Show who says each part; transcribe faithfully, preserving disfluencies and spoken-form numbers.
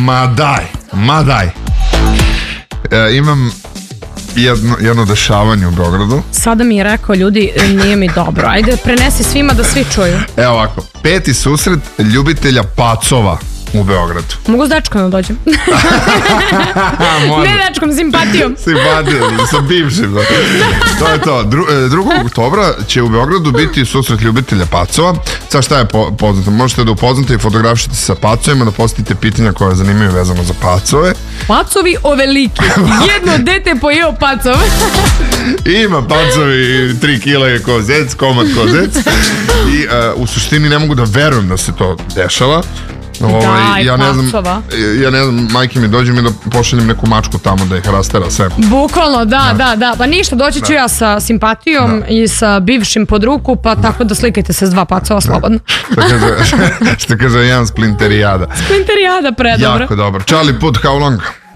Speaker 1: Ma daj, ma daj. E, imam jedno, jedno dešavanje u Beogradu.
Speaker 2: Sada mi je rekao, ljudi, nije mi dobro. Ajde, prenesi svima da svi čuju.
Speaker 1: Evo ovako, peti susret ljubitelja pacova u Beogradu.
Speaker 2: Mogu s dečkom da dođem? Ne dečkom, simpatijom.
Speaker 1: Simpatijom, sa bivšim. To je to. Dru, drugog oktobra će u Beogradu biti susret ljubitelja pacova. Sad šta je po, poznato? Možete da upoznate i fotografišete se sa pacovima, da postavite pitanja koja zanimaju vezano za pacove.
Speaker 2: Pacovi oveliki. Jedno dete pojeo pacov.
Speaker 1: Ima pacovi tri kila ko zec, komad ko zec. I uh, u suštini ne mogu da verujem da se to dešava. Ovaj,
Speaker 2: Daj,
Speaker 1: ja ne znam,
Speaker 2: pacova.
Speaker 1: ja ne znam, majke mi dođe mi da pošaljem neku mačku tamo da ih rastera sve.
Speaker 2: Bukvalno, da, da, da. Pa ništa, doći ću ja sa simpatijom i sa bivšim pod ruku, pa tako da slikajte se s dva pacova slobodno.
Speaker 1: Što kaže, što kaže jedan splinterijada.
Speaker 2: Splinterijada, predobro.
Speaker 1: Jako dobro. Charlie Puth, how long?